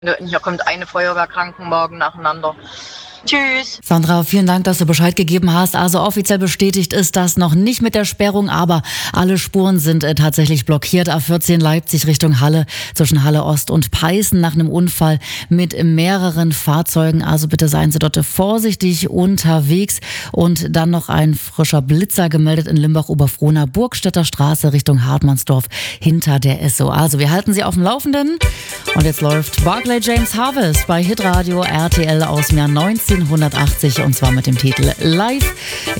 Hier kommt eine Feuerwehrkrankenwagen nacheinander. Tschüss. Sandra, vielen Dank, dass du Bescheid gegeben hast. Also offiziell bestätigt ist das noch nicht mit der Sperrung, aber alle Spuren sind tatsächlich blockiert. A14 Leipzig Richtung Halle, zwischen Halle Ost und Peißen nach einem Unfall mit mehreren Fahrzeugen. Also bitte seien Sie dort vorsichtig unterwegs. Und dann noch ein frischer Blitzer gemeldet in Limbach-Oberfrohna, Burgstädter Straße Richtung Hartmannsdorf hinter der SO. Also wir halten Sie auf dem Laufenden. Und jetzt läuft Barclay James Harvest bei Hitradio RTL aus dem Jahr 1980 und zwar mit dem Titel Live.